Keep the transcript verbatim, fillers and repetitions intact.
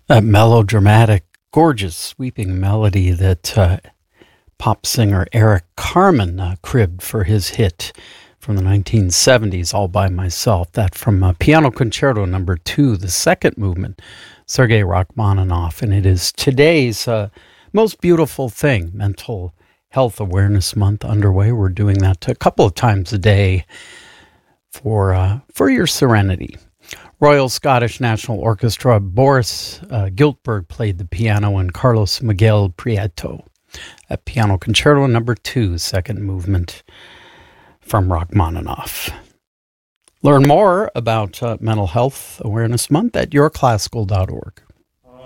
A melodramatic, gorgeous, sweeping melody that uh, pop singer Eric Carmen uh, cribbed for his hit from the nineteen seventies, All By Myself. That from uh, Piano Concerto Number Two, the second movement, Sergei Rachmaninoff. And it is today's uh, most beautiful thing, Mental Health Awareness Month underway. We're doing that a couple of times a day for uh, for your serenity. Royal Scottish National Orchestra, Boris uh, Giltberg played the piano, and Carlos Miguel Prieto at Piano Concerto Number Two, second movement from Rachmaninoff. Learn more about uh, Mental Health Awareness Month at your classical dot org.